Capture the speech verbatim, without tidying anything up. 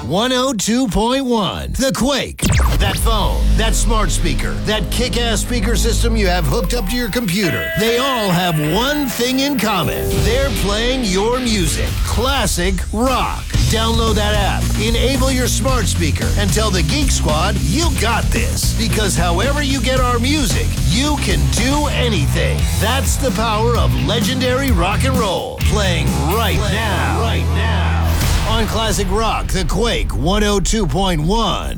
one oh two point one. The Quake. That phone, that smart speaker, that kick-ass speaker system you have hooked up to your computer. They all have one thing in common. They're playing your music. Classic rock. Download that app, enable your smart speaker, and tell the Geek Squad you got this. Because however you get our music, you can do anything. That's the power of legendary rock and roll. Playing right playing now. Right now. On Classic Rock, The Quake one oh two point one.